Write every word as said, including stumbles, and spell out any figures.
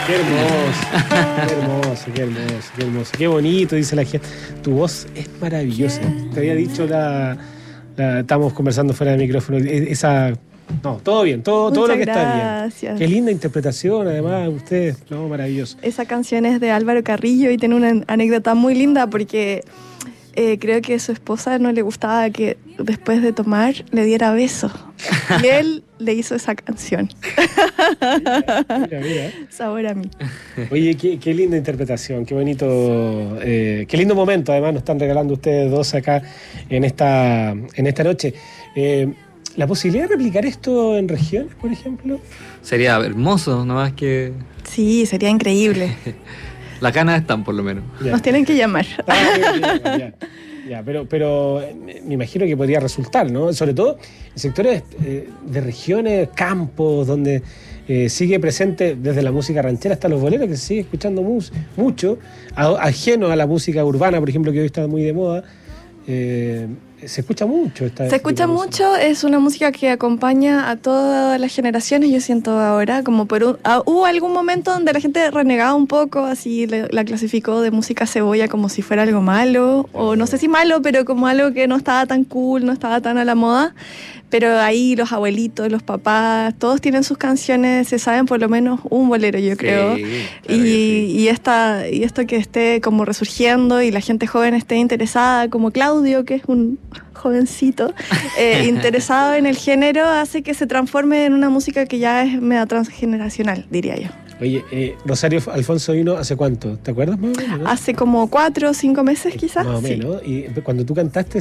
Qué hermoso, qué hermoso, qué hermoso, qué hermoso, qué bonito, dice la gente. Tu voz es maravillosa. Te había dicho la, la estamos conversando fuera del micrófono, esa, no, todo bien, todo, todo lo que gracias. está bien. Qué linda interpretación, además, ustedes, no, maravilloso. Esa canción es de Álvaro Carrillo y tiene una anécdota muy linda porque eh, creo que a su esposa no le gustaba que después de tomar le diera besos. Y él le hizo esa canción. Mira, mira. Sabor a mí. Oye, qué, qué linda interpretación, qué bonito, eh, qué lindo momento, además nos están regalando ustedes dos acá en esta, en esta noche. Eh, ¿La posibilidad de replicar esto en regiones, por ejemplo? Sería hermoso, no más que... Sí, sería increíble. Las ganas están, por lo menos. Ya. Nos tienen que llamar. Ah, ya, ya, ya, pero, pero me imagino que podría resultar, ¿no? Sobre todo en sectores eh, de regiones, campos, donde eh, sigue presente desde la música ranchera hasta los boleros, que se sigue escuchando mus, mucho, a, ajeno a la música urbana, por ejemplo, que hoy está muy de moda. Eh, se escucha mucho. Esta, Se escucha mucho, es una música que acompaña a todas las generaciones, yo siento ahora, como por un, ah, hubo algún momento donde la gente renegaba un poco, así le, la clasificó de música cebolla como si fuera algo malo, o no sé si malo, pero como algo que no estaba tan cool, no estaba tan a la moda, pero ahí los abuelitos, los papás, todos tienen sus canciones, se saben por lo menos un bolero, yo Sí, creo, claro y, que sí. y, esta, y esto que esté como resurgiendo y la gente joven esté interesada, como Claudio, que es un jovencito, eh, interesado en el género, hace que se transforme en una música que ya es medio transgeneracional, diría yo. Oye, eh, Rosario Alfonso vino ¿hace cuánto? ¿Te acuerdas más o menos? ¿No? Hace como cuatro o cinco meses quizás. Más o Sí. menos. Y cuando tú cantaste